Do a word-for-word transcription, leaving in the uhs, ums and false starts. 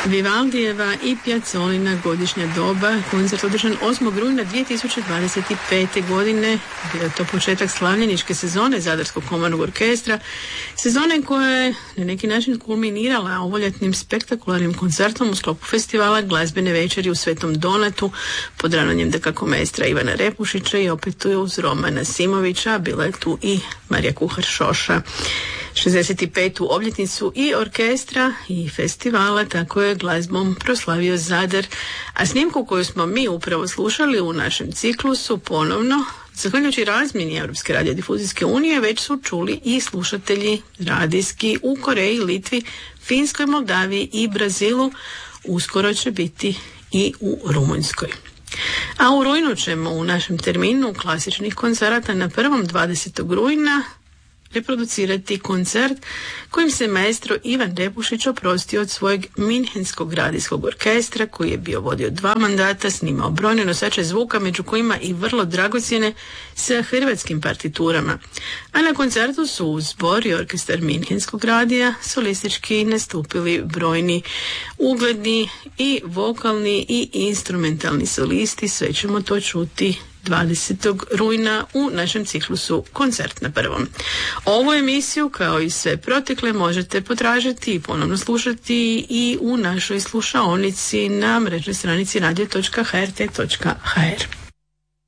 Vivaldijeva i Piazzolina godišnja doba, koncert održan osmog rujna dvije tisuće dvadeset pete. godine. Bio je to početak slavljeničke sezone Zadarskog komornog orkestra, sezone koja je na neki način kulminirala ovoljetnim spektakularnim koncertom u sklopu festivala Glazbene večeri u Svetom Donatu pod ravnanjem dakako maestra Ivana Repušića i opet tu je uz Romana Simovića, bila je tu i Marija Kuhar-Šoša. šezdeset petu obljetnicu i orkestra i festivala tako je glazbom proslavio Zadar, a snimku koju smo mi upravo slušali u našem ciklusu ponovno, zahvaljujući razmjeni Europske radiodifuzijske unije, već su čuli i slušatelji radijski u Koreji, Litvi, Finskoj, Moldaviji i Brazilu. Uskoro će biti i u Rumunjskoj. A u rujnu ćemo u našem terminu klasičnih koncerata na prvom dvadesetog rujna reproducirati koncert kojim se maestro Ivan Repušić oprostio od svojeg Minhenskog radijskog orkestra koji je bio vodio dva mandata, snimao brojne nosače zvuka, među kojima i vrlo dragocjene sa hrvatskim partiturama. A na koncertu su uz zbor i orkestar Minhenskog radija solistički nastupili brojni ugledni i vokalni i instrumentalni solisti. Sve ćemo to čuti dvadesetog rujna u našem ciklusu Koncert na prvom. Ovu emisiju, kao i sve protekle, možete potražiti i ponovno slušati i u našoj slušaonici na mrežnoj stranici radio točka h r t točka h r.